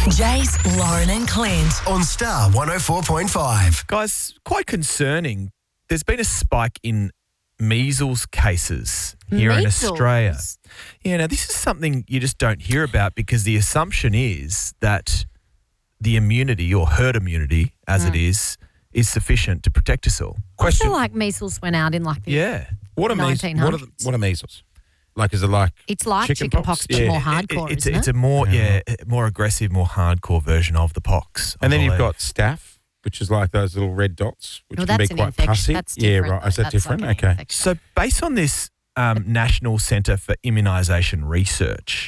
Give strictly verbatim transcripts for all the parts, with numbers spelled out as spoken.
Jace, Lauren and Clint. On Star one oh four point five. Guys, quite concerning. There's been a spike in measles cases here in Measles? Australia. Yeah, now this is something you just don't hear about because the assumption is that the immunity or herd immunity, as it is, is sufficient to protect us all. I Question. feel like measles went out in like the Yeah. What are measles? nineteen What are, hundreds. what are measles? Like, is it like It's like chicken chicken pox? pox, but Yeah. more It- hardcore, it's, isn't it's it? a more, yeah, more aggressive, more hardcore version of the pox. I And then you've believe. got staph, which is like those little red dots, which Well, can be that's an quite infection. pussy. That's yeah, different, right. Is though. that That's different? like an Okay. infection. So based on this um, National Centre for Immunisation Research,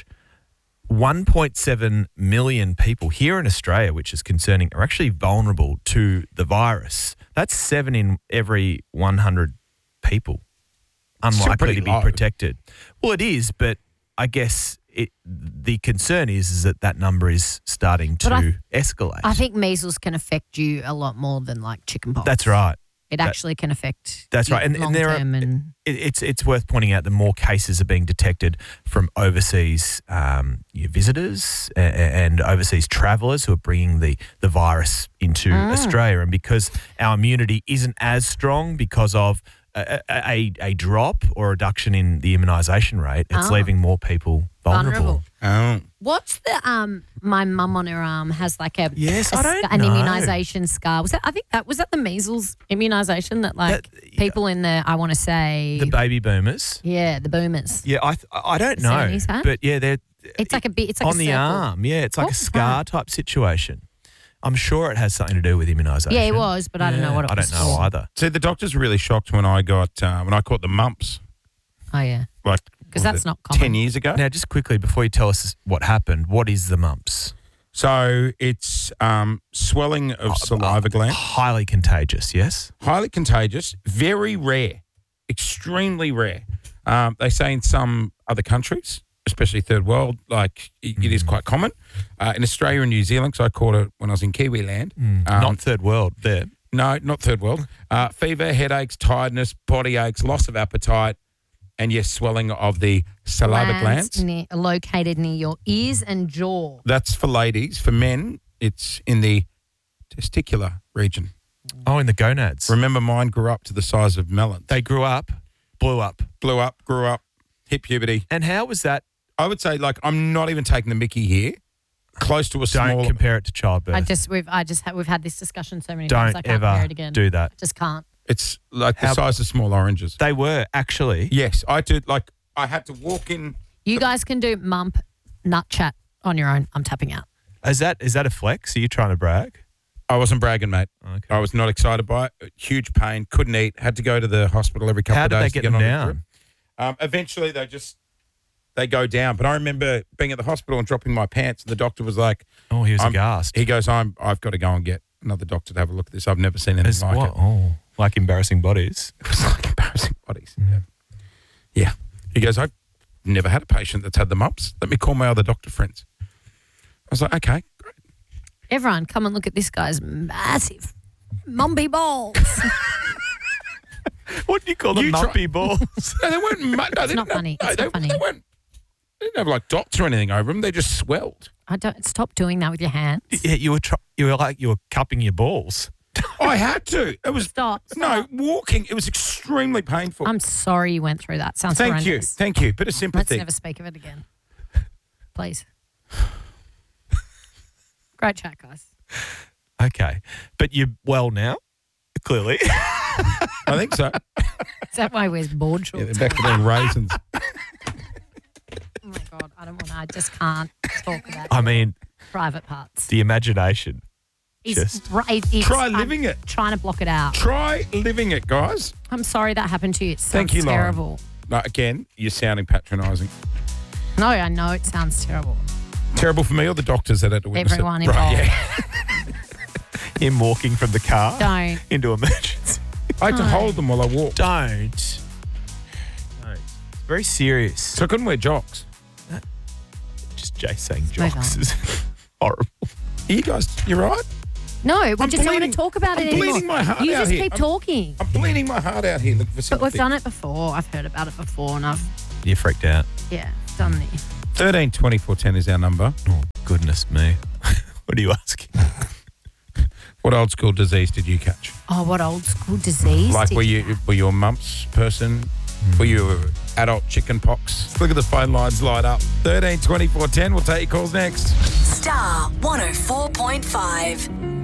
one point seven million people here in Australia, which is concerning, are actually vulnerable to the virus. That's seven in every one hundred people Still unlikely pretty to be low. protected. Well, it is, but I guess it, the concern is, is that that number is starting to But I- escalate. I think measles can affect you a lot more than like chicken pox. That's right. It That- actually can affect That's you right. And, and long there are, term and it, it's it's worth pointing out that more cases are being detected from overseas um, you know, visitors and, and overseas travellers who are bringing the, the virus into Mm. Australia. And because our immunity isn't as strong because of a, a, a drop or reduction in the immunisation rate, it's Oh. leaving more people vulnerable. vulnerable. Oh. What's the um? My mum on her arm has like a Yes, a I don't sc- an know. immunisation scar. Was that? I think that was that the measles immunisation that like That- yeah. people in the I want to say The baby boomers. yeah the boomers. Yeah, I th- I don't know, seventies, huh? but yeah, they're It's like a bit. It's like on a the circle. arm. Yeah, it's like What a was scar that? type situation. I'm sure it has something to do with immunisation. Yeah, it was, but I don't know what it I was don't know for. either. See, the doctors were really shocked when I got uh, when I caught the mumps, Oh yeah, like 'Cause what was that's it, not common. ten years ago. Now, just quickly before you tell us what happened, what is the mumps? So it's um, swelling of saliva glands, Highly contagious. Yes. highly contagious, very rare, extremely rare. Um, they say in some other countries, especially third world, like it, it is quite common. Uh, in Australia and New Zealand, because I caught it when I was in Kiwi land. Um, Not third world. There. No, not third world. Uh, fever, headaches, tiredness, body aches, loss of appetite, and yes, swelling of the saliva glands. Near, located near your ears and jaw. That's for ladies. For men, it's in the testicular region. Oh, in the gonads. Remember, mine grew up to the size of melons. They grew up, blew up. blew up, grew up, hit puberty. And how was that? I would say, like, I'm not even taking the mickey here. Close to a Don't small. compare it to childbirth. I just we've I just ha- we've had this discussion so many times. Don't I can't compare ever it again. do that. I just can't. It's like the How- size of small oranges. They were actually. Yes, I did. Like, I had to walk in. You guys can do mump nut chat on your own. I'm tapping out. Is that is that a flex? Are you trying to brag? I wasn't bragging, mate. Okay. I was not excited by it. Huge pain. Couldn't eat. Had to go to the hospital every couple How of did days they to get get them on the drip. down? Um, eventually, they just they go down. But I remember being at the hospital and dropping my pants, and the doctor was like, Oh, he was I'm- aghast. "He goes, I'm. I've got to go and get another doctor to have a look at this. I've never seen anything As like what? it." Oh, like embarrassing bodies. It was like embarrassing bodies. Yeah. Yeah. He goes, I've never had a patient that's had the mumps. Let me call my other doctor friends. I was like, okay, great. Everyone, come and look at this guy's massive mumpy balls. What do you call them? You try- Mumpy balls. No, they weren't. mu- No, they It's didn't not have- funny. No, It's they, not funny. They weren't. They didn't have like dots or anything over them. They just swelled. I don't stop doing that with your hands. Yeah, you were try- you were like you were cupping your balls. I had to. It was Stop. no stop. walking. It was extremely painful. I'm sorry you went through that. Sounds Thank you. horrendous. Thank you. Bit of Let's sympathy. never speak of it again. Please. Great chat, guys. Okay, but you're well now, clearly. I think so. Is that why he wears board Yeah, shorts? they're back to being raisins. Oh my God, I don't want to. I just can't talk about I mean, private parts. the imagination. He's just- right. It's, Try I'm living it. Trying to block it out. Try living it, guys. I'm sorry that happened to you. It sounds Thank you, Lauren. terrible. No, again, you're sounding patronising. No, I know it sounds terrible. Terrible for me or the doctors that had to witness Everyone it? involved. Right, yeah. Him walking from the car Don't. into emergency. I had to No. hold them while I walked. Don't. No. It's very serious. So I couldn't wear jocks. Just Jay saying move jocks on. is horrible. You guys, you right? No, we I'm just don't want bleeding- to talk about I'm it anymore. bleeding my heart you out just here. keep I'm- talking. I'm bleeding my heart out here looking for But sympathy. we've done it before. I've heard about it before, and I've You freaked out. yeah done the. thirteen twenty-four ten is our number. Oh, goodness me. What are you asking? What old school disease did you catch? Oh, what old school disease? Like, did were you were you a mumps person? Were you a adult chicken pox? Look at the phone lines light up. thirteen twenty-four ten. We'll take your calls next. Star one oh four point five.